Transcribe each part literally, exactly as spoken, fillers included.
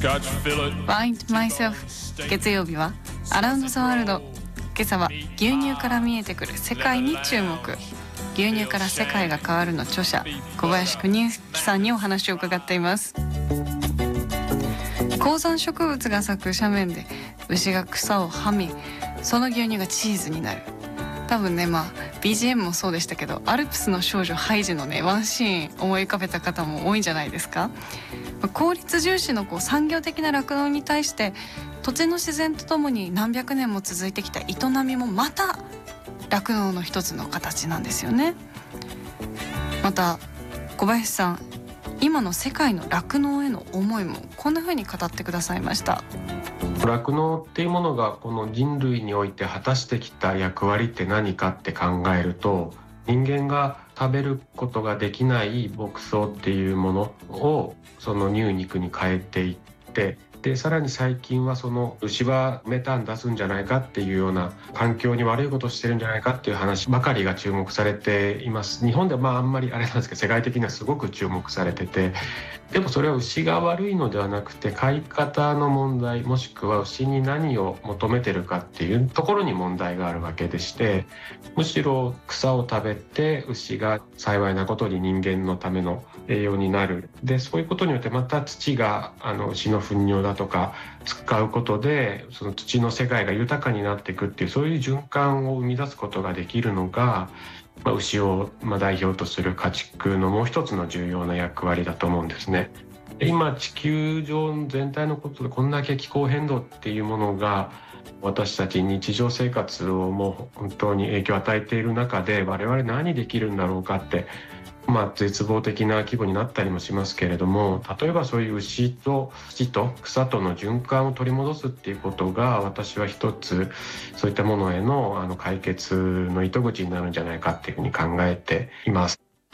Find myself 月曜日はアラウンドザワールド。今朝は牛乳から見えてくる世界に注目。牛乳から世界が変わるの著者小林邦之さんにお話を伺っています。高山植物が咲く斜面で牛が草をはみ、その牛乳がチーズになる。多分ね、まあ ビージーエム もそうでしたけど、アルプスの少女ハイジのねワンシーン思い浮かべた方も多いんじゃないですか。効率重視のこう産業的な酪農に対して土地の自然とともに何百年も続いてきた営みもまた酪農の一つの形なんですよね。また小林さん、今の世界の酪農への思いもこんな風に語ってくださいました。 酪農っていうものがこの人類において果たしてきた役割って何かって考えると、人間が食べることができない牧草っていうものをその乳肉に変えていって、でさらに最近はその牛はメタン出すんじゃないかっていうような、環境に悪いことをしてるんじゃないかっていう話ばかりが注目されています。日本ではまああんまりあれなんですけど、世界的にはすごく注目されてて、でもそれは牛が悪いのではなくて飼い方の問題、もしくは牛に何を求めてるかっていうところに問題があるわけでして、むしろ草を食べて牛が幸いなことに人間のための栄養になる。でそういうことによってまた土があの牛の糞尿だとか使うことでその土の世界が豊かになっていくっていう、そういう循環を生み出すことができるのが、まあ、牛をまあ代表とする家畜のもう一つの重要な役割だと思うんですね。今地球上全体のことでこんだけ気候変動っていうものが私たち日常生活をもう本当に影響を与えている中で、我々何できるんだろうかって、まあ、絶望的な規模になったりもしますけれども、例えばそういう牛と土と草との循環を取り戻すっていうことが、私は一つそういったものへの、あの解決の糸口になるんじゃないかっていうふうに考えています。 うん、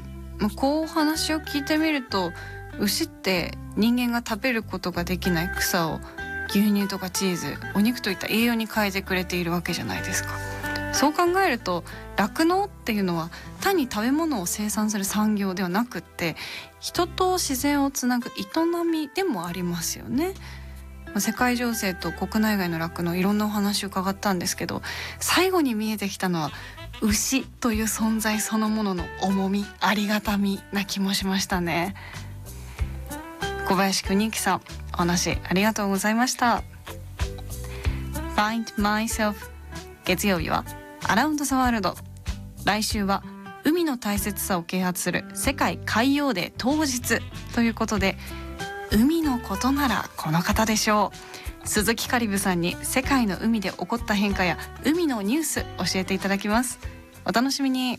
こう話を聞いてみると、牛って人間が食べることができない草を牛乳とかチーズ、お肉といった栄養に変えてくれているわけじゃないですか。そう考えると酪農っていうのは単に食べ物を生産する産業ではなくって、人と自然をつなぐ営みでもありますよね。世界情勢と国内外の酪農、いろんなお話を伺ったんですけど、最後に見えてきたのは牛という存在そのものの重み、ありがたみな気もしましたね。小林邦之さん、お話ありがとうございました。 Find myself 月曜日はアラウンドザワールド。来週は海の大切さを啓発する世界海洋デー当日ということで、海のことならこの方でしょう。鈴木カリブさんに世界の海で起こった変化や海のニュース教えていただきます。お楽しみに。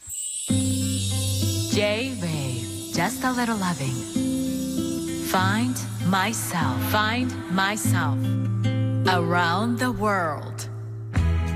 J-Wave Just a little loving Find myself Find myself Around the world